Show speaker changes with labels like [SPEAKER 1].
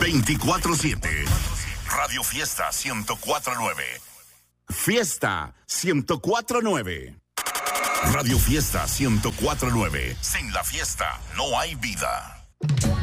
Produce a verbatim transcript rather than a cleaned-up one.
[SPEAKER 1] veinticuatro siete. Radio Fiesta ciento cuatro nueve. Fiesta ciento cuatro nueve. Radio Fiesta ciento cuatro nueve. Sin la fiesta no hay vida.